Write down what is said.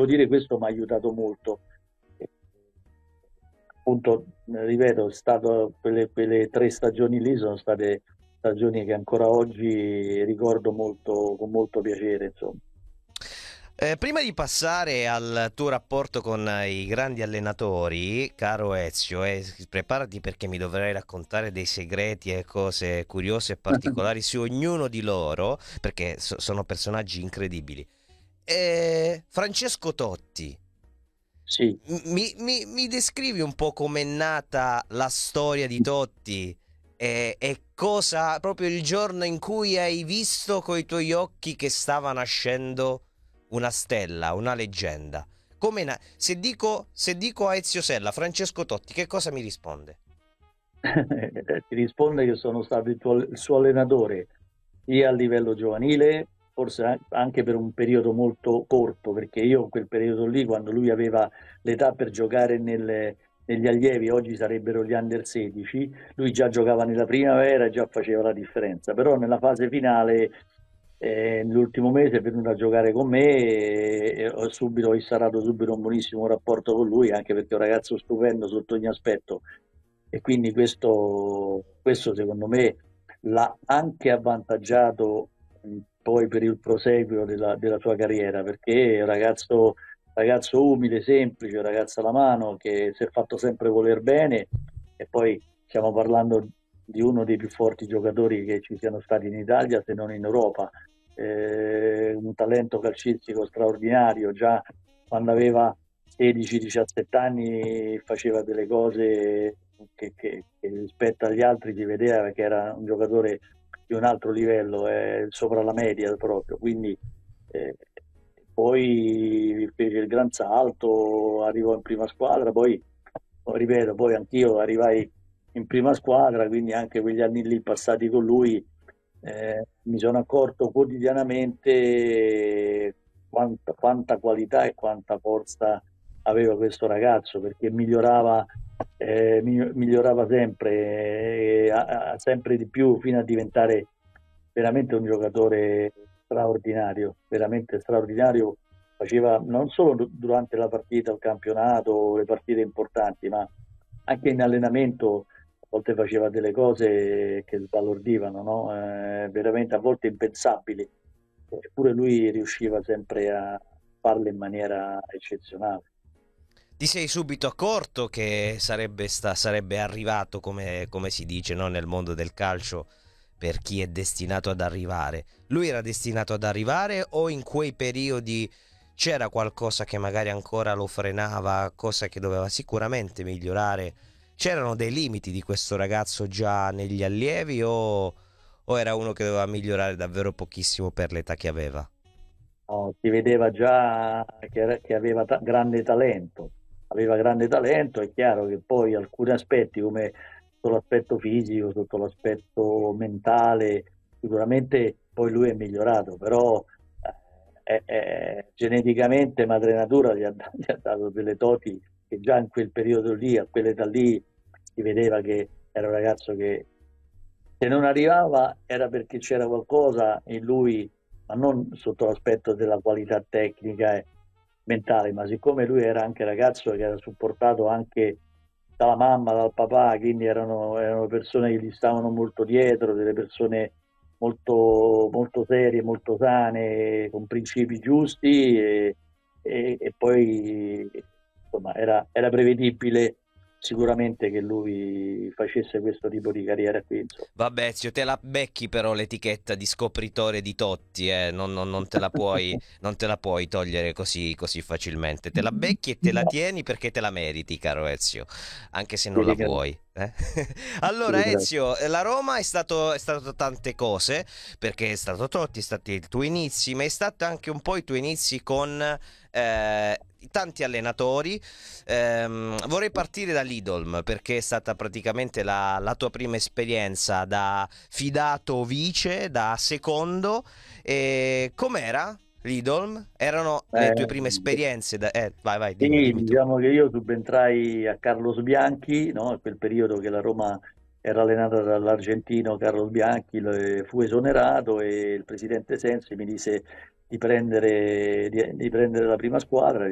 devo dire questo mi ha aiutato molto. E, appunto, ripeto, è stato, quelle 3 stagioni lì sono state stagioni che ancora oggi ricordo molto, con molto piacere, insomma. Prima di passare al tuo rapporto con i grandi allenatori, caro Ezio, preparati perché mi dovrai raccontare dei segreti e cose curiose e particolari su ognuno di loro, perché sono personaggi incredibili. Francesco Totti, Sì. mi descrivi un po' com'è nata la storia di Totti e cosa, proprio il giorno in cui hai visto coi tuoi occhi che stava nascendo una stella, una leggenda. Se dico a Ezio Sella, Francesco Totti, che cosa mi risponde? Ti risponde che sono stato il suo allenatore sia a livello giovanile, forse anche per un periodo molto corto, perché io in quel periodo lì, quando lui aveva l'età per giocare negli allievi, oggi sarebbero gli under 16, lui già giocava nella primavera e già faceva la differenza, però nella fase finale, nell'ultimo mese è venuto a giocare con me e ho instaurato subito un buonissimo rapporto con lui, anche perché è un ragazzo stupendo sotto ogni aspetto e quindi questo secondo me l'ha anche avvantaggiato poi per il proseguio della sua carriera, perché è un ragazzo umile, semplice, un ragazzo alla mano che si è fatto sempre voler bene e poi stiamo parlando di uno dei più forti giocatori che ci siano stati in Italia, se non in Europa. Un talento calcistico straordinario, già quando aveva 16-17 anni faceva delle cose che rispetto agli altri si vedeva che era un giocatore di un altro livello, sopra la media proprio, quindi eh, poi fece il gran salto, arrivò in prima squadra, poi ripeto, poi anch'io arrivai in prima squadra, quindi anche quegli anni lì passati con lui mi sono accorto quotidianamente quanta qualità e quanta forza aveva questo ragazzo, perché migliorava sempre, sempre di più fino a diventare veramente un giocatore straordinario, veramente straordinario. Faceva non solo durante la partita, il campionato, le partite importanti, ma anche in allenamento a volte faceva delle cose che sbalordivano, no? Veramente a volte impensabili, eppure lui riusciva sempre a farle in maniera eccezionale. Ti sei subito accorto che sarebbe arrivato, come si dice, no, nel mondo del calcio, per chi è destinato ad arrivare. Lui era destinato ad arrivare o in quei periodi c'era qualcosa che magari ancora lo frenava, cosa che doveva sicuramente migliorare? C'erano dei limiti di questo ragazzo già negli allievi o era uno che doveva migliorare davvero pochissimo per l'età che aveva? No, si vedeva già che aveva aveva grande talento, è chiaro che poi alcuni aspetti come sotto l'aspetto fisico, sotto l'aspetto mentale, sicuramente poi lui è migliorato, però geneticamente madre natura gli ha dato delle doti che già in quel periodo lì, a quell'età lì, si vedeva che era un ragazzo che se non arrivava era perché c'era qualcosa in lui, ma non sotto l'aspetto della qualità tecnica e mentale, ma siccome lui era anche ragazzo che era supportato anche dalla mamma, dal papà, quindi erano persone che gli stavano molto dietro, delle persone molto, molto serie, molto sane, con principi giusti e poi insomma era prevedibile sicuramente che lui facesse questo tipo di carriera qui, insomma. Vabbè, zio, te la becchi però l'etichetta di scopritore di Totti, non non te la puoi togliere così facilmente. Te la becchi e te la No, tieni perché te la meriti, caro Ezio, anche se ti non la ringrazio, vuoi. ti Allora, ringrazio. Ezio, la Roma è stato tante cose, perché è stato Totti, è stati i tuoi inizi, ma è stato anche un po' i tuoi inizi con tanti allenatori. Vorrei partire da Lidolm perché è stata praticamente la tua prima esperienza da fidato vice, da secondo. E com'era Lidolm? Erano le tue prime Eh, esperienze? Vai, vai, Sì, dimmi tu. diciamo che io subentrai a Carlos Bianchi, no? In quel periodo che la Roma era allenata dall'argentino Carlos Bianchi, fu esonerato e il presidente Sensi mi disse di prendere la prima squadra,